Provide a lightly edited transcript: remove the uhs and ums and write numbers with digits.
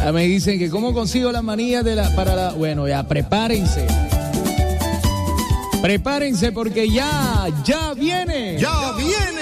Me dicen que cómo consigo las manillas para la... Bueno, ya, prepárense. Prepárense porque ya viene. ¡Ya viene!